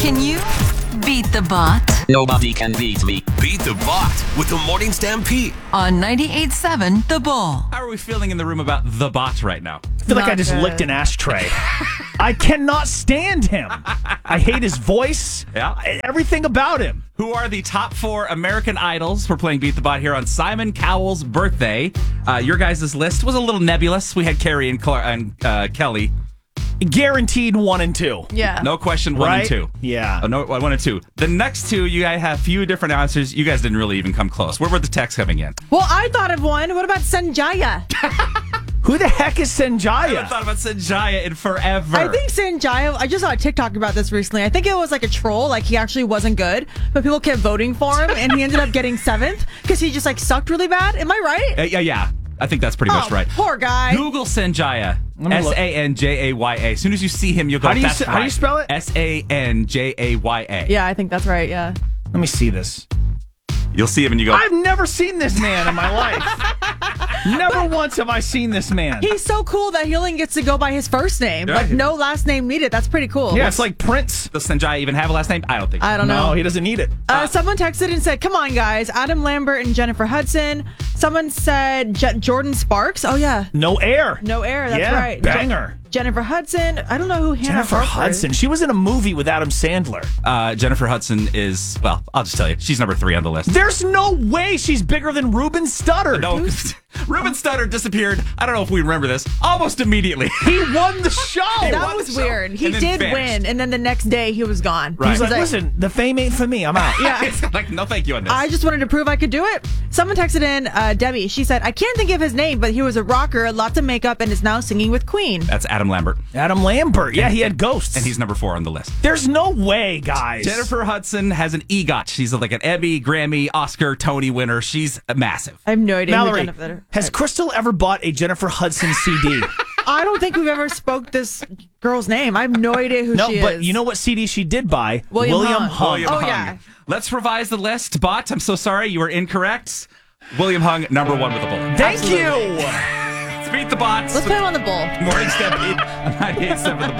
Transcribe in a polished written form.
Can you beat the bot? Nobody can beat me. Beat the bot with the Morning Stampede. On 98.7 The Bull. How are we feeling in the room about the bot right now? I feel like I just licked an ashtray. I cannot stand him. I hate his voice. Yeah. Everything about him. Who are the top 4 American Idols? We're playing Beat the Bot here on Simon Cowell's birthday. Your guys' list was a little nebulous. We had Carrie and Kelly. Guaranteed 1 and 2. Yeah. No question, 1 and 2. Yeah. No, 1 and 2. The next 2, you guys have a few different answers. You guys didn't really even come close. Where were the texts coming in? Well, I thought of one. What about Sanjaya? Who the heck is I haven't Sanjaya? thought about Sanjaya in forever. I think Sanjaya, I just saw a TikTok about this recently. I think it was like a troll, like he actually wasn't good, but people kept voting for him, and he ended up getting 7th because he just like sucked really bad. Am I right? Yeah. I think that's pretty much right. Poor guy. Google Sanjaya. me look. Sanjaya. As soon as you see him, you'll go, How do you that's how do you spell it? Sanjaya. Yeah, I think that's right, yeah. Let me see this. You'll see him and you go, I've never seen this man in my life. Never once have I seen this man. He's so cool that he only gets to go by his first name. Yeah. Like, no last name needed. That's pretty cool. Yeah, it's like Prince. does Sanjaya even have a last name? I don't think so. I don't No, know. he doesn't need it. Someone texted and said, come on, guys. Adam Lambert and Jennifer Hudson. Someone said Jordan Sparks. Oh, yeah. No air. No air. That's Yeah, right. banger. Jennifer Hudson. I don't know who Hannah Jennifer Harper Hudson. is. She was in a movie with Adam Sandler. Jennifer Hudson is, well, I'll just tell you, she's number 3 on the list. There's no way she's bigger than Ruben Studdard. No, Ruben Studdard disappeared. I don't know if we remember this. Almost immediately. He won the show. That was weird. He and then did vanished. win, and then the next day he was gone. Right. He's like, listen, the fame ain't for me. I'm out. Yeah. It's like, no thank you on this. I just wanted to prove I could do it. Someone texted in, Debbie. She said, I can't think of his name, but he was a rocker, lots of makeup, and is now singing with Queen. That's Adam Lambert. Adam Lambert. Yeah, he had ghosts. And he's number 4 on the list. There's no way, guys. Jennifer Hudson has an EGOT. She's like an Emmy, Grammy, Oscar, Tony winner. She's massive. I have no idea who Mallory, Jennifer. has Crystal ever bought a Jennifer Hudson CD? I don't think we've ever spoke this girl's name. I have no idea who No, she but is. you know what CD she did buy? William Hung. William Oh, Hung. yeah. Let's revise the list. Bot, I'm so sorry. You were incorrect. William Hung, number 1 with a bullet. Thank you. Let's beat the bots. Let's put him on the bull. Morning Stampede on 98.7 The